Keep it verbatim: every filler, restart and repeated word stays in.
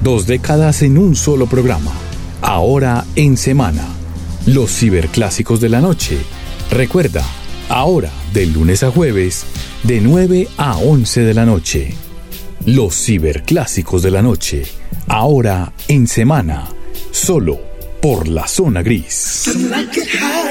Dos décadas en un solo programa. Ahora en semana. Los ciberclásicos de la noche. Recuerda, ahora de lunes a jueves, de nueve a once de la noche. Los ciberclásicos de la noche. Ahora en semana. Solo por la Zona Gris.